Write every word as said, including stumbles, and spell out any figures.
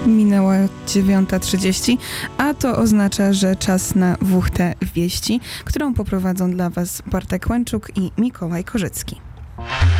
Minęła dziewiąta trzydzieści, a to oznacza, że czas na W H T Wieści, którą poprowadzą dla Was Bartek Łęczuk i Mikołaj Korzycki.